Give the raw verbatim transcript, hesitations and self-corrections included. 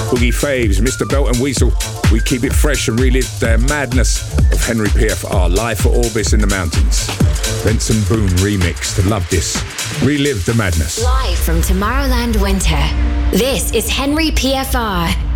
Boogie Faves, Mister Belt and Weasel. We keep it fresh and relive the madness of Henry P F R, live for Orbis in the mountains. Benson Boone remix to Love This. Relive the madness. Live from Tomorrowland Winter, this is Henry P F R.